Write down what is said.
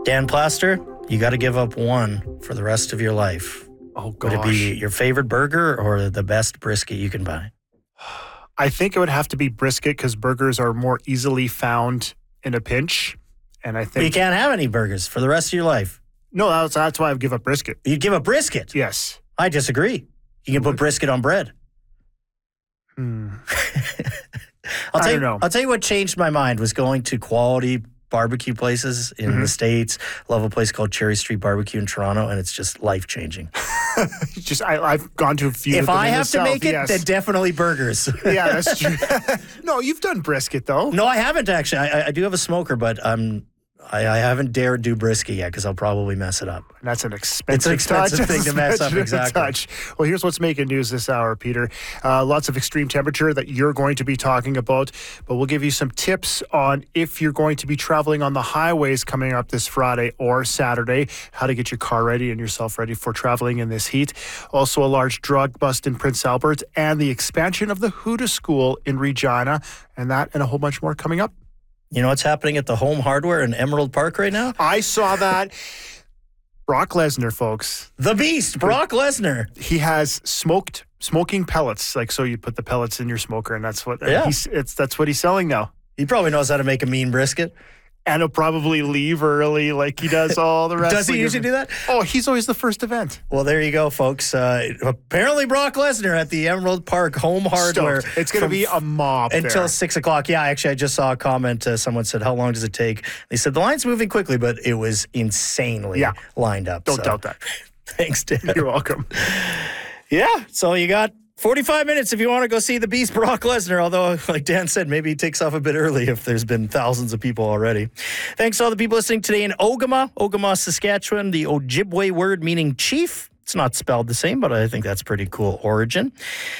Dan Plaster, you got to give up one for the rest of your life. Oh, gosh. Would it be your favorite burger or the best brisket you can buy? I think it would have to be brisket because burgers are more easily found in a pinch. And I But you think... can't have any burgers for the rest of your life. No, that's why I would give up brisket. You give up brisket? Yes. I disagree. You can put brisket on bread. I I'll don't know. I'll tell you what changed my mind was going to quality barbecue places in the States. Love a place called Cherry Street Barbecue in Toronto, and it's just life-changing. I've gone to a few. If of them I in the have to South, make it, yes. then definitely burgers. Yeah, that's true. No, you've done brisket, though. No, I haven't actually. I do have a smoker, but I haven't dared do brisket yet because I'll probably mess it up. And that's an expensive thing to mess up, exactly. Well, here's what's making news this hour, Peter. Lots of extreme temperature that you're going to be talking about, but we'll give you some tips on if you're going to be traveling on the highways coming up this Friday or Saturday, how to get your car ready and yourself ready for traveling in this heat. Also, a large drug bust in Prince Albert and the expansion of the Huda School in Regina, and that and a whole bunch more coming up. You know what's happening at the Home Hardware in Emerald Park right now? I saw that. Brock Lesnar, folks. The Beast, Brock Lesnar. He has smoking pellets. Like, so you put the pellets in your smoker, and that's what that's what he's selling now. He probably knows how to make a mean brisket. And he'll probably leave early like he does all the rest. Does he usually do that? Oh, he's always the first event. Well, there you go, folks. Apparently Brock Lesnar at the Emerald Park Home Hardware. Stoked. It's going to be a mob until there. 6 o'clock. Yeah, actually, I just saw a comment. Someone said, how long does it take? They said, the line's moving quickly, but it was insanely lined up. Don't doubt that. Thanks, Dan. You're welcome. Yeah, so you got 45 minutes if you want to go see the Beast, Brock Lesnar, although, like Dan said, maybe he takes off a bit early if there's been thousands of people already. Thanks to all the people listening today in Ogama, Saskatchewan, the Ojibwe word meaning chief. It's not spelled the same, but I think that's pretty cool origin.